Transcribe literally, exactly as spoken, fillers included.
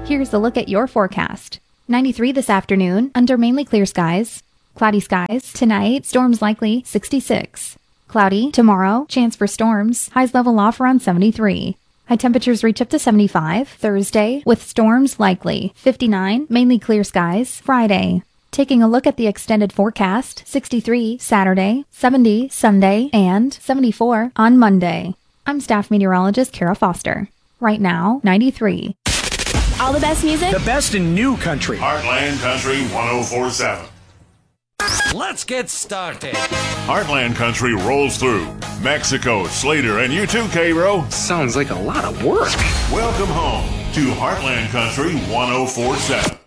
Here's a look at your forecast. ninety-three this afternoon, under mainly clear skies. Cloudy skies. Tonight, storms likely, sixty-six. Cloudy. Tomorrow, chance for storms. Highs level off around seventy-three. High temperatures reach up to seventy-five. Thursday, with storms likely, fifty-nine. Mainly clear skies. Friday. Taking a look at the extended forecast, sixty-three Saturday, seventy Sunday, and seventy-four on Monday. I'm staff meteorologist Kara Foster. Right now, ninety-three. All the best music? The best in new country. Heartland Country one oh four point seven. Let's get started. Heartland Country rolls through. Mexico, Slater, and you too, K-Ro. Sounds like a lot of work. Welcome home to Heartland Country one oh four point seven.